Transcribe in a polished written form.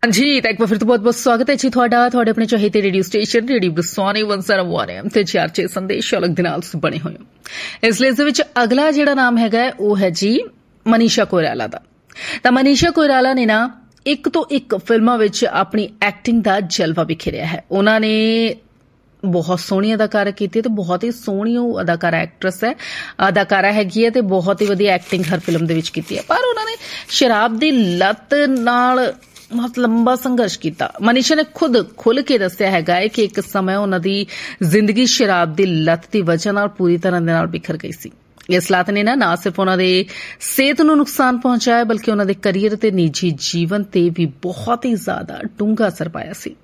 हाँ जी, तो एक बार फिर तो बहुत बहुत स्वागत है जी ਤੁਹਾਡਾ ਆਪਣੇ ਚਾਹੀਦੇ ਰੇਡੀਓ ਸਟੇਸ਼ਨ ਰੇਡੀਓ ਬਰਸਾਨੇ 101 ਤੇ 4 ਸੰਦੇਸ਼ ਅਲੱਗ ਦੇ ਨਾਲ ਬਣੇ ਹੋਏ ਹੋ। ਇਸ ਲਿਸਟ ਦੇ ਵਿੱਚ ਅਗਲਾ ਜਿਹੜਾ ਨਾਮ ਹੈਗਾ ਉਹ ਹੈ ਜੀ ਮਨੀਸ਼ਾ ਕੋਇਰਾਲਾ ਦਾ। ਤਾਂ ਮਨੀਸ਼ਾ ਕੋਇਰਾਲਾ ਨੇ ਨਾ ਇੱਕ ਤੋਂ ਇੱਕ ਫਿਲਮਾਂ ਵਿੱਚ ਆਪਣੀ ਐਕਟਿੰਗ ਦਾ ਜਲਵਾ ਬਿਖੇਰਿਆ ਹੈ। ਉਹਨਾਂ ਨੇ ਬਹੁਤ ਸੋਹਣੀ ਅਦਾਕਾਰਾ ਕੀਤੀ ਤੇ ਬਹੁਤ ਹੀ ਸੋਹਣੀ ਉਹ ਅਦਾਕਾਰਾ ਹੈਗੀ ਹੈ ਤੇ ਬਹੁਤ ਹੀ ਵਧੀਆ ਐਕਟਿੰਗ ਹਰ ਫਿਲਮ ਦੇ ਵਿੱਚ ਕੀਤੀ ਹੈ। ਪਰ ਉਹਨਾਂ ਨੇ ਸ਼ਰਾਬ ਦੀ ਲੱਤ ਨਾਲ ਬਹੁਤ ਲੰਬਾ ਸੰਘਰਸ਼ ਕੀਤਾ। ਮਨੀਸ਼ਾ ਨੇ ਖੁਦ ਖੁੱਲ੍ਹ ਕੇ ਦੱਸਿਆ ਹੈਗਾ ਹੈ ਕਿ ਇੱਕ ਸਮੇਂ ਉਹਨਾਂ ਦੀ ਜ਼ਿੰਦਗੀ ਸ਼ਰਾਬ ਦੀ ਲੱਤ ਦੀ ਵਜ੍ਹਾ ਨਾਲ ਪੂਰੀ ਤਰ੍ਹਾਂ ਦੇ ਨਾਲ ਬਿਖਰ ਗਈ ਸੀ। ਇਸ ਲੱਤ ਨੇ ਨਾ ਸਿਰਫ ਉਹਨਾਂ ਦੇ ਸਿਹਤ ਨੂੰ ਨੁਕਸਾਨ ਪਹੁੰਚਾਇਆ ਬਲਕਿ ਉਹਨਾਂ ਦੇ ਕਰੀਅਰ ਤੇ ਨਿੱਜੀ ਜੀਵਨ ਤੇ ਵੀ ਬਹੁਤ ਹੀ ਜ਼ਿਆਦਾ ਡੂੰਘਾ ਅਸਰ ਪਾਇਆ ਸੀ।